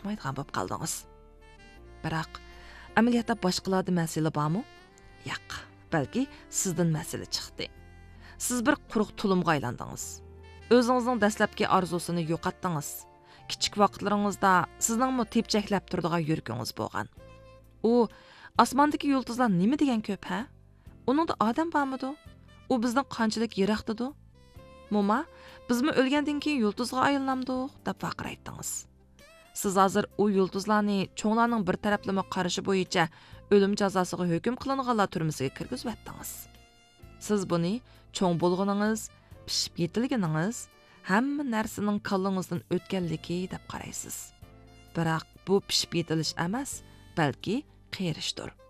chiqmaydigan bo'lib qoldingiz. Biroq amaliyotda boshqalarda masala bormi? Yo'q, balki sizdan masala chiqdi. Siz bir quruq tulumga aylandingiz. O'zingizning dastlabki orzusini yo'qotdingiz. Kichik vaqtlaringizda sizningmi tepchaklab turadigan yurgingiz bo'lgan. U osmondagi yulduzlar nima degan ko'p, ha? Uningda odam bormidi? U bizdan qanchalik yiroqdidu? Mo'ma, bizmi o'lgandan keyin yulduzga aylanamdiq deb vaqiraytdingiz. Siz hozir u yulduzlarni cho'nglarning bir taraflama qarashi bo'yicha o'lim jazosiga hukm qilinganlar turmasiga kirgizib Siz buni cho'ng bo'lganingiz, pishib yetilganingiz, hamma narsaning kallingizdan o'tganligi deb qaraysiz. Biroq bu pishib yetilish emas, balki qerishdir.